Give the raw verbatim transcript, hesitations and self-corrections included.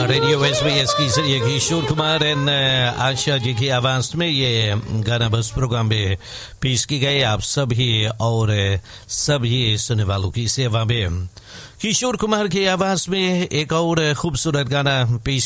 Radio SBS की जरिए Kishore Kumar and Asha ji की आवाज में ये गाना बस प्रोग्राम में पेश की गई आप सभी और सभी सुनने वालों की सेवा में। किशोर कुमार की आवाज में एक और खूबसूरत गाना पेश